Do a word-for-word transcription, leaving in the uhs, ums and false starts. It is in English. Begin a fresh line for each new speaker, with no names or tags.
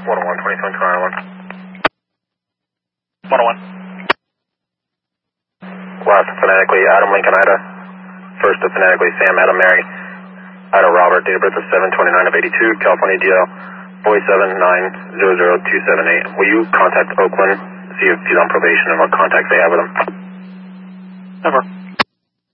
one oh one, twenty-seven, twenty-one.
one oh one.
Last phonetically, Adam Lincoln Ida. First to phonetically, Sam Adam Mary. Ida Robert, date of birth of seven twenty-nine of eighty-two, California D L, four seven nine zero zero two seven eight. Will you contact Oakland, see if he's on probation and what contacts they have with him?
Never.